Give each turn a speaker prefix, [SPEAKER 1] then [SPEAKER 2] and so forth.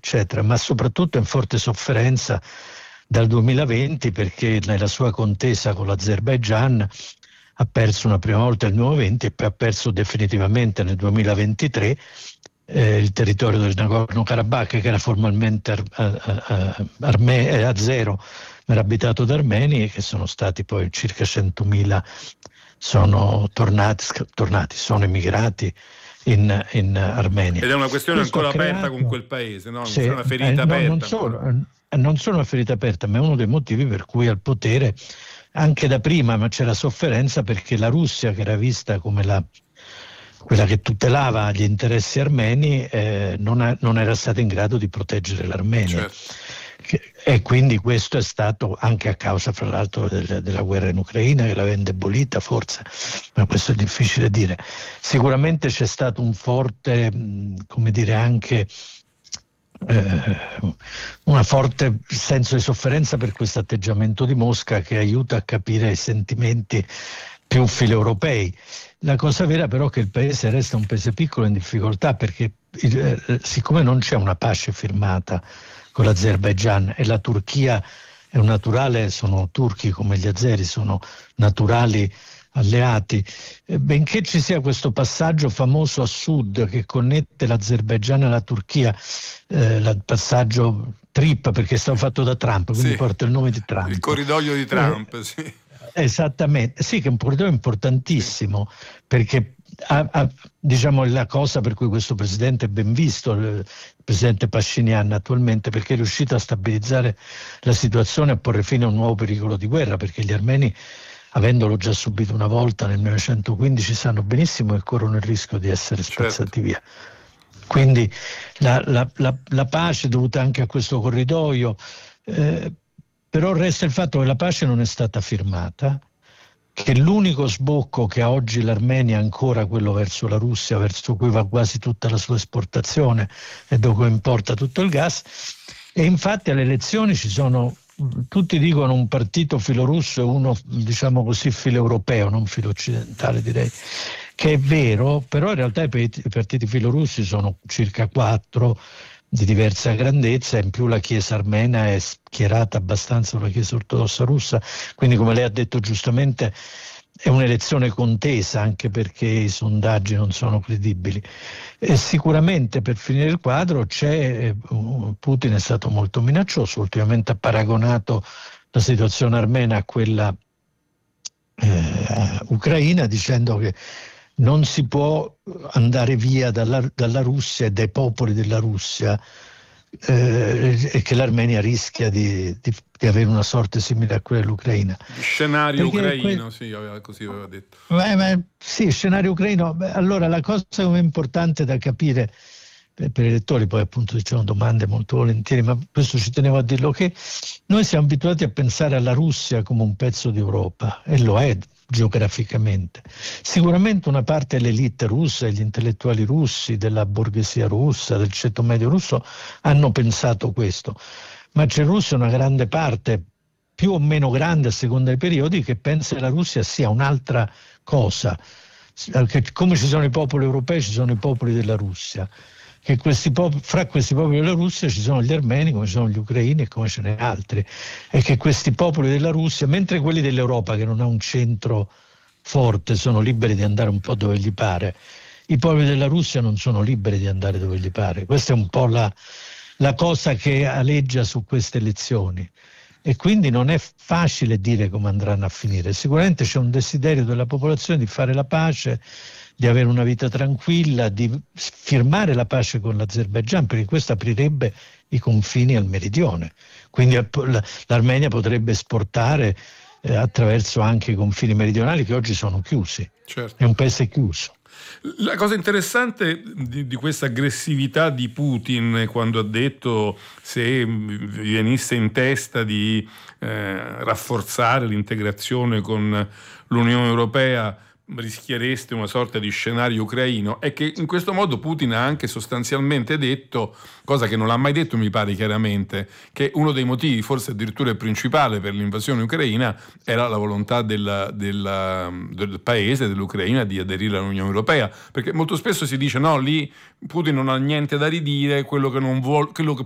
[SPEAKER 1] eccetera, ma soprattutto in forte sofferenza dal 2020 perché nella sua contesa con l'Azerbaigian ha perso una prima volta il 2020 e poi ha perso definitivamente nel 2023 il territorio del Nagorno-Karabakh, che era formalmente azero, ma era abitato da armeni, e che sono stati poi circa 100.000 sono sono emigrati in Armenia.
[SPEAKER 2] Ed è una questione
[SPEAKER 1] Questo
[SPEAKER 2] ancora
[SPEAKER 1] ha creato,
[SPEAKER 2] aperta con quel paese, no?
[SPEAKER 1] sì,
[SPEAKER 2] C'è una ferita aperta
[SPEAKER 1] non solo una ferita aperta, ma è uno dei motivi per cui al potere, anche da prima, ma c'era sofferenza perché la Russia, che era vista come quella che tutelava gli interessi armeni, non era stata in grado di proteggere l'Armenia.
[SPEAKER 2] Certo.
[SPEAKER 1] E quindi questo è stato anche a causa, fra l'altro, della guerra in Ucraina, che l'aveva indebolita forse, ma questo è difficile dire. Sicuramente c'è stato un forte, come dire, anche un forte senso di sofferenza per questo atteggiamento di Mosca, che aiuta a capire i sentimenti più filoeuropei. La cosa vera però è che il paese resta un paese piccolo in difficoltà, perché siccome non c'è una pace firmata con l'Azerbaigian e la Turchia è un naturale, sono turchi come gli azeri, sono naturali alleati, benché ci sia questo passaggio famoso a sud che connette l'Azerbaigian e la Turchia, il passaggio TRIP, perché è stato fatto da Trump, quindi porta il nome di Trump.
[SPEAKER 2] Il corridoio di Trump, sì.
[SPEAKER 1] Esattamente, sì, che è un corridoio importantissimo, perché diciamo la cosa per cui questo presidente è ben visto, il presidente Pashinyan attualmente, perché è riuscito a stabilizzare la situazione e a porre fine a un nuovo pericolo di guerra, perché gli armeni, avendolo già subito una volta nel 1915, sanno benissimo che corrono il rischio di essere spazzati via. Quindi la pace è dovuta anche a questo corridoio, però resta il fatto che la pace non è stata firmata, che l'unico sbocco che ha oggi l'Armenia è ancora quello verso la Russia, verso cui va quasi tutta la sua esportazione e dove importa tutto il gas, e infatti alle elezioni ci sono, tutti dicono, un partito filorusso e uno, diciamo così, filoeuropeo, non filo-occidentale direi, che è vero, però in realtà i partiti filorussi sono circa 4 di diversa grandezza, in più la Chiesa armena è schierata abbastanza con la Chiesa ortodossa russa, quindi come lei ha detto giustamente è un'elezione contesa, anche perché i sondaggi non sono credibili. E sicuramente, per finire il quadro, Putin è stato molto minaccioso, ultimamente ha paragonato la situazione armena a quella ucraina, dicendo che non si può andare via dalla Russia e dai popoli della Russia, e che l'Armenia rischia di avere una sorte simile a quella dell'Ucraina.
[SPEAKER 2] Scenario ucraino, sì, così aveva detto.
[SPEAKER 1] Sì, scenario ucraino. Allora, la cosa importante da capire per i lettori, poi appunto dicevano domande molto volentieri, ma questo ci tenevo a dirlo, che noi siamo abituati a pensare alla Russia come un pezzo d'Europa, e lo è geograficamente. Sicuramente una parte dell'elite russa, gli intellettuali russi, della borghesia russa, del ceto medio russo hanno pensato questo, ma c'è in Russia una grande parte, più o meno grande a seconda dei periodi, che pensa che la Russia sia un'altra cosa, che come ci sono i popoli europei ci sono i popoli della Russia, che fra questi popoli della Russia ci sono gli armeni, come ci sono gli ucraini e come ce n'è altri, e che questi popoli della Russia, mentre quelli dell'Europa, che non ha un centro forte, sono liberi di andare un po' dove gli pare, i popoli della Russia non sono liberi di andare dove gli pare. Questa è un po' la cosa che aleggia su queste elezioni, e quindi non è facile dire come andranno a finire. Sicuramente c'è un desiderio della popolazione di fare la pace, di avere una vita tranquilla, di firmare la pace con l'Azerbaigian, perché questo aprirebbe i confini al meridione. Quindi l'Armenia potrebbe esportare attraverso anche i confini meridionali, che oggi sono chiusi.
[SPEAKER 2] Certo.
[SPEAKER 1] È un paese chiuso.
[SPEAKER 2] La cosa interessante di questa aggressività di Putin, quando ha detto se venisse in testa di rafforzare l'integrazione con l'Unione Europea rischiereste una sorta di scenario ucraino, è che in questo modo Putin ha anche sostanzialmente detto, cosa che non l'ha mai detto mi pare chiaramente, che uno dei motivi, forse addirittura il principale, per l'invasione ucraina era la volontà del paese, dell'Ucraina, di aderire all'Unione Europea, perché molto spesso si dice no, lì Putin non ha niente da ridire, quello che